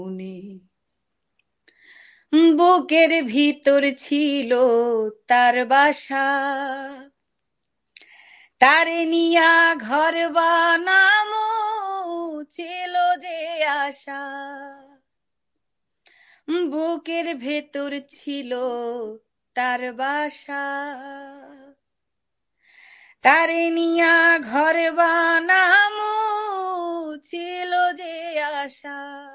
বুকের ভিতর ছিল তার বাসা, তারে নিয়া ঘর বানামু ছিল যে আশা। বুকের ভেতর ছিল তার বাসা, তারে নিয়া ঘর বানামু ছিল যে আশা।